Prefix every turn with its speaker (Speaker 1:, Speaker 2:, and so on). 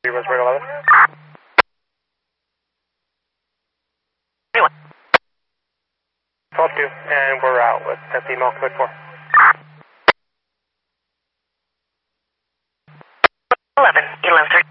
Speaker 1: Roseburg 11. 12-2, and we're out with that female, code 4.
Speaker 2: 11, 11, 13.